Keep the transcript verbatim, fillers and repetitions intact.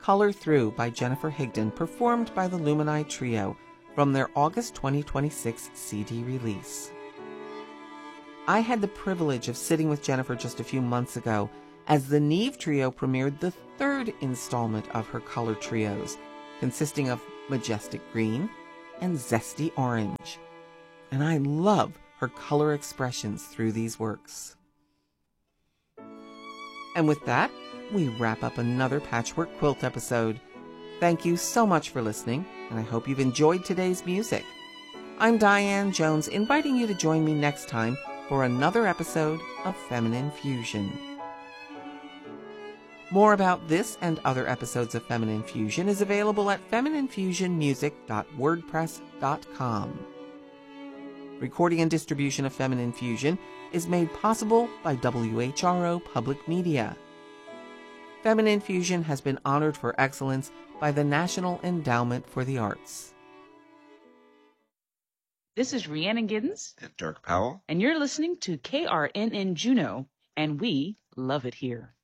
Color Through by Jennifer Higdon, performed by the Lumini Trio from their August twenty twenty-six C D release. I had the privilege of sitting with Jennifer just a few months ago as the Neve Trio premiered the third installment of her color trios, consisting of Majestic Green and Zesty Orange. And I love her color expressions through these works. And with that, we wrap up another Patchwork Quilt episode. Thank you so much for listening, and I hope you've enjoyed today's music. I'm Diane Jones, inviting you to join me next time for another episode of Feminine Fusion. More about this and other episodes of Feminine Fusion is available at feminine fusion music dot wordpress dot com. Recording and distribution of Feminine Fusion is made possible by W H R O Public Media. Feminine Fusion has been honored for excellence by the National Endowment for the Arts. This is Rhiannon Giddens. And Dirk Powell. And you're listening to K R N N Juneau, and we love it here.